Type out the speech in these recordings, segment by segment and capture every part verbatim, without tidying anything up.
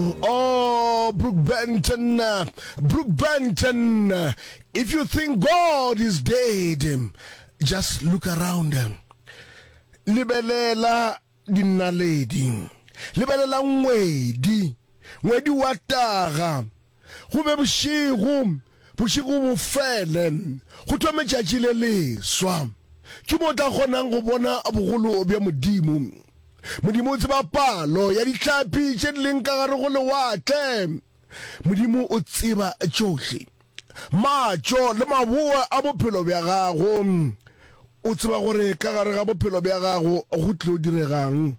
Oh, Brooke Benton, uh, Brooke Benton, uh, if you think God is dead, um, just look around. Um, Libelela dinaledi, libelela ngwedi, ngwedi wataga, hube bushigu, bushigu bufele, hutwa mechachile leswa, kimota khonang go bona bogolo bya modimo. Modimo tseba palo ya ditlhapi tše di leng ka gare go lewatle. Modimo o tseba tšohle, matšo le maboa a bophelo bja gago. O tseba gore ka gare ga bophelo bja gago go tle o diregang.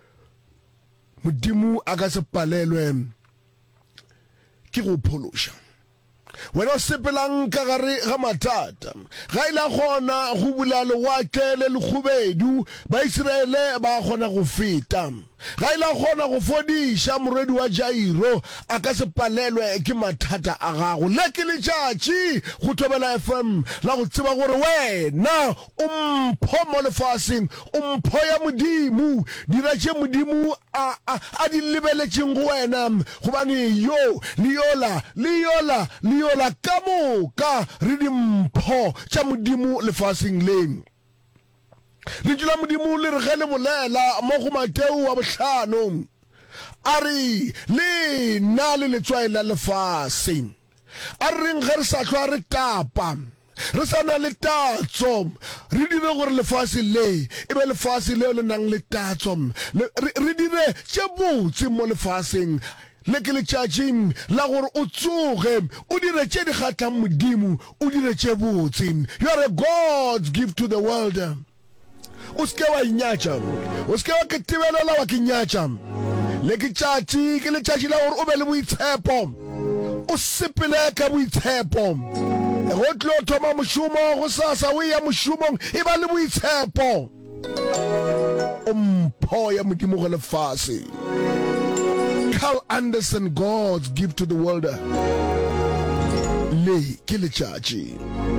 Modimo a ka se palelwe ke go phološa. Wena o sepelang ka gare ga mathata, ga ila gona go bula lewatle le lekhubedu, ba Israele ba gona go feta. Ga ila gona go fodiša morwedi wa Jairo, a ka se palelwe ke mathata a gago. Le ke letšatši go Thobela F M la go tseba gore wena o mpho mo lefaseng, o mpho ya modimo, dira tše modimo a a a di lebeletšeng go wena, gobane yo le yola le yola le yola ka moka re di mpho tša modimo lefaseng leng. Lentswe la modimo le re ge le bolela mo go Mateo wa bohlano, a re le na le letswai la lefase, a re reng ge re sa hlwa re tapa, re sa na le tatso, re dire gore lefase le e be lefase leo le nang le tatso, re dire tše botse mo lefaseng. Le ke letšatši la gore o tsoge o dire tše di kgathlang modimo, o dire tše botse. You are a God's gift to the world. O seke wa inyatša, o seke wa ketebelela wa ke nyatša. Le ke tšatši ke letšatši la gore o be le boitshepo, o sepele ka boitshepo. Go tlo thoma mošomo go sasa o ya mošomong e ba le boitshepo. O mpho ya modimo go lefase. Carl Anderson, God's gift to the world. Le ke letšatši.